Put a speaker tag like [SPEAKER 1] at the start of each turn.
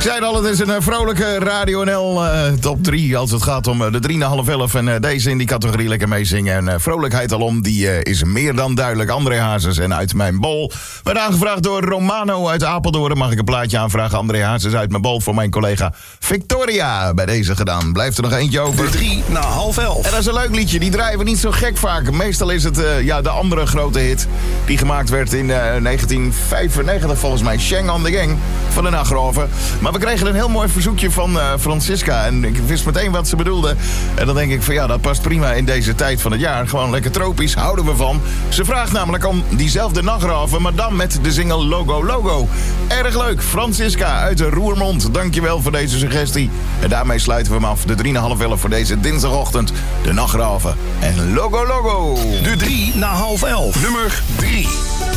[SPEAKER 1] zei al, het is een vrolijke Radio NL top 3 als het gaat om de 3 na half 11. En deze in die categorie lekker meezingen. En vrolijkheid alom, die is meer dan duidelijk. André Hazes en Uit Mijn Bol. Werd aangevraagd door Romano uit Apeldoorn. Mag ik een plaatje aanvragen? André Hazes Uit Mijn Bol voor mijn collega Victoria. Bij deze gedaan. Blijft er nog eentje over.
[SPEAKER 2] De 3 na half 11.
[SPEAKER 1] En dat is een leuk liedje. Die draaien we niet zo gek vaak. Meestal is het de andere grote hit die gemaakt werd in 1995 volgens mij. Shang on the Gang van de Nachtgraven. Maar we kregen een heel mooi verzoekje van Francisca. En ik wist meteen wat ze bedoelde. En dan denk ik van ja, dat past prima in deze tijd van het jaar. Gewoon lekker tropisch, houden we van. Ze vraagt namelijk om diezelfde Nachtgraven, maar dan met de single Logo Logo. Erg leuk. Francisca uit de Roermond. Dankjewel voor deze suggestie. En daarmee sluiten we hem af. De 3 na half 11 voor deze dinsdagochtend. De Nachtgraven en Logo Logo.
[SPEAKER 2] De 3 na half 11. Nummer 3.